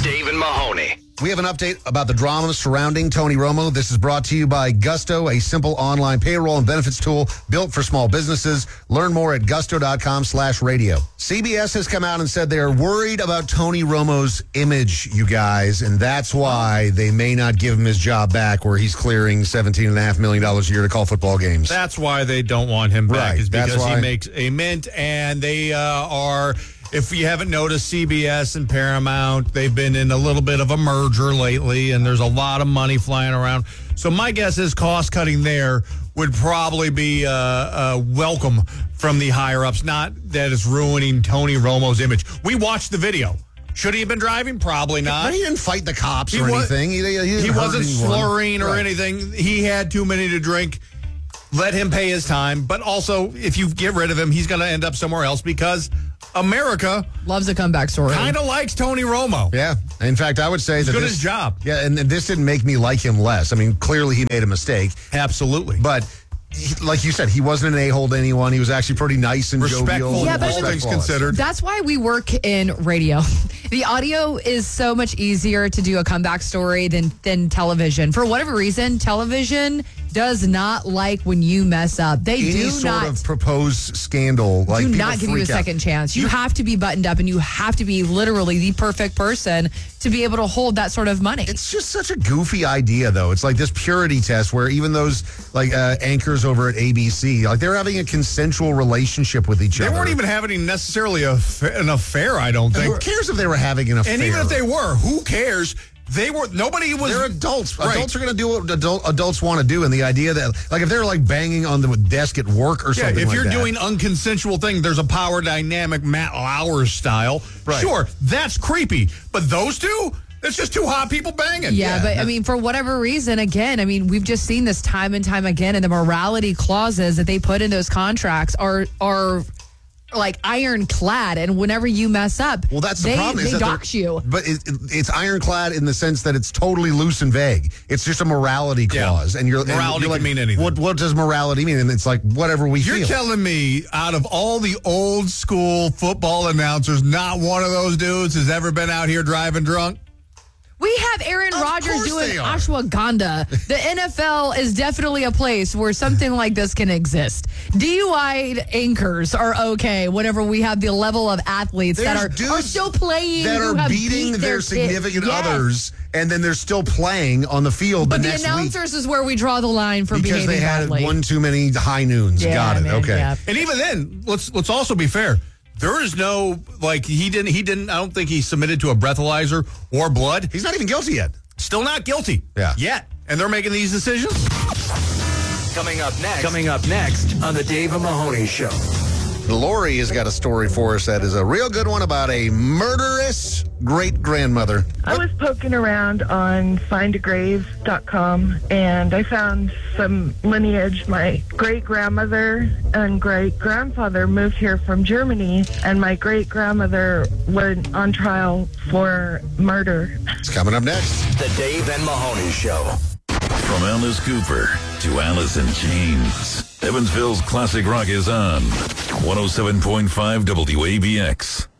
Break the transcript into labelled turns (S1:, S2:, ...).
S1: Dave and Mahoney.
S2: We have an update about the drama surrounding Tony Romo. This is brought to you by Gusto, a simple online payroll and benefits tool built for small businesses. Learn more at gusto.com/radio. CBS has come out and said they are worried about Tony Romo's image, you guys, and that's why they may not give him his job back where he's clearing $17.5 million a year to call football games.
S3: That's why they don't want him back,
S2: Right,
S3: is because
S2: that's why.
S3: he makes a mint, and they are... If you haven't noticed, CBS and Paramount, they've been in a little bit of a merger lately, and there's a lot of money flying around. So my guess is cost-cutting there would probably be welcome from the higher-ups, not that it's ruining Tony Romo's image. We watched the video. Should he have been driving? Probably not.
S2: But he didn't fight the cops or anything. He
S3: wasn't slurring or anything. He had too many to drink. Let him pay his time. But also, if you get rid of him, he's going to end up somewhere else because America
S4: loves a comeback story.
S3: Kind of likes Tony Romo.
S2: Yeah. In fact, I would say
S3: he's
S2: that
S3: good at his job.
S2: Yeah, and this didn't make me like him less. I mean, clearly he made a mistake.
S3: Absolutely.
S2: But like you said, he wasn't an a-hole to anyone. He was actually pretty nice and
S3: respectful.
S2: jovial.
S4: Yeah, but
S3: all things considered.
S4: That's why we work in radio. The audio is so much easier to do a comeback story than television. For whatever reason, television does not like when you mess up. They
S2: Any
S4: do
S2: sort
S4: not
S2: of proposed scandal. Like,
S4: do not give you a second chance. You have to be buttoned up, and you have to be literally the perfect person to be able to hold that sort of money.
S2: It's just such a goofy idea, though. It's like this purity test where even those anchors over at ABC, like they're having a consensual relationship with each other.
S3: They weren't even having necessarily an affair, I don't think.
S2: Who cares if they were having an affair?
S3: And even if they were, who cares? Nobody was.
S2: They're adults.
S3: Right.
S2: Adults are going to do what adults want to do. And the idea that, like, if they're like banging on the desk at work or something,
S3: if
S2: like
S3: you're
S2: that.
S3: doing unconsensual thing, there's a power dynamic, Matt Lauer style.
S2: Right.
S3: Sure, that's creepy. But those two, it's just two hot people banging.
S4: Yeah, but I mean, for whatever reason, again, I mean, we've just seen this time and time again, and the morality clauses that they put in those contracts are like ironclad, and whenever you mess up,
S2: well, that's the
S4: they,
S2: problem.
S4: They dox you.
S2: But it's ironclad in the sense that it's totally loose and vague. It's just a morality clause, and
S3: morality
S2: like,
S3: can mean anything.
S2: What does morality mean? And it's like whatever we feel.
S3: You're telling me, out of all the old school football announcers, not one of those dudes has ever been out here driving drunk?
S4: We have Aaron Rodgers doing
S2: they are.
S4: ashwagandha. The NFL is definitely a place where something like this can exist. DUI anchors are okay whenever we have the level of athletes that are still playing,
S2: that
S4: who
S2: are
S4: have
S2: beating
S4: beat
S2: their
S4: kids.
S2: significant
S4: Yes.
S2: others, and then they're still playing on the field
S4: But
S2: the
S4: the
S2: next
S4: announcers
S2: week
S4: is where we draw the line for
S2: because
S4: behaving
S2: they had
S4: badly.
S2: one too many high noons.
S4: Yeah,
S2: Got it.
S4: man,
S2: Okay.
S4: yeah.
S3: And even then, let's also be fair. There is no, like, he didn't, I don't think he submitted to a breathalyzer or blood.
S2: He's not even guilty yet.
S3: Still not guilty.
S2: Yeah.
S3: Yet. And they're making these decisions?
S1: Coming up next on the Dave and Mahoney Show.
S2: Lori has got a story for us that is a real good one about a murderous great-grandmother.
S5: I was poking around on findagrave.com, and I found some lineage. My great-grandmother and great-grandfather moved here from Germany, and my great-grandmother went on trial for murder.
S2: It's coming up next.
S1: The Dave and Mahoney Show.
S6: From Alice Cooper to Alice in Chains, Evansville's classic rock is on 107.5 WABX.